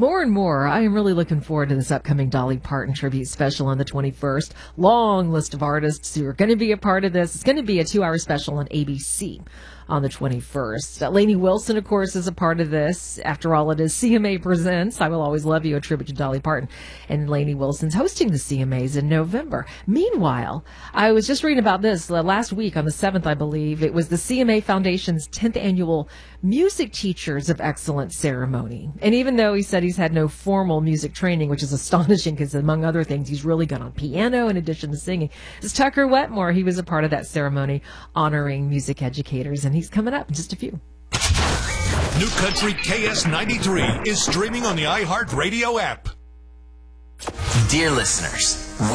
More and more, I am really looking forward to this upcoming Dolly Parton tribute special on the 21st. Long list of artists who are going to be a part of this. It's going to be a 2-hour special on ABC on the 21st. Lainey Wilson, of course, is a part of this. After all, it is CMA Presents I Will Always Love You, a tribute to Dolly Parton. And Lainey Wilson's hosting the CMAs in November. Meanwhile, I was just reading about this last week on the 7th, I believe. It was the CMA Foundation's 10th annual Music Teachers of Excellence ceremony. And even though he said he's had no formal music training, which is astonishing because among other things, he's really good on piano in addition to singing. It's Tucker Wetmore. He was a part of that ceremony honoring music educators, and he's coming up in just a few. New Country KS93 is streaming on the iHeartRadio app. Dear listeners,